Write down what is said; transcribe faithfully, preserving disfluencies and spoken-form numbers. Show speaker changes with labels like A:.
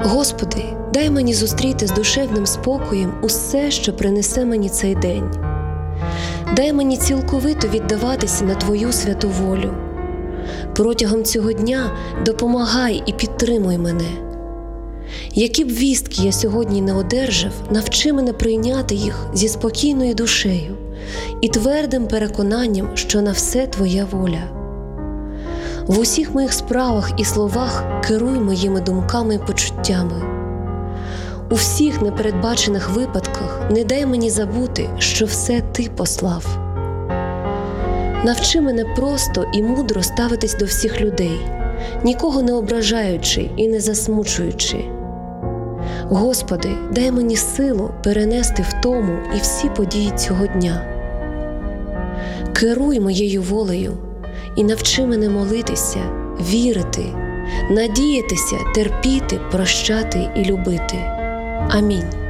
A: Господи, дай мені зустріти з душевним спокоєм усе, що принесе мені цей день. Дай мені цілковито віддаватися на Твою святу волю. Протягом цього дня допомагай і підтримуй мене. Які б вістки я сьогодні не одержав, навчи мене прийняти їх зі спокійною душею і твердим переконанням, що на все Твоя воля. В усіх моїх справах і словах керуй моїми думками і почуттями. У всіх непередбачених випадках не дай мені забути, що все Ти послав. Навчи мене просто і мудро ставитись до всіх людей, нікого не ображаючи і не засмучуючи. Господи, дай мені силу перенести втому і всі події цього дня. Керуй моєю волею і навчи мене молитися, вірити, надіятися, терпіти, прощати і любити. Амінь.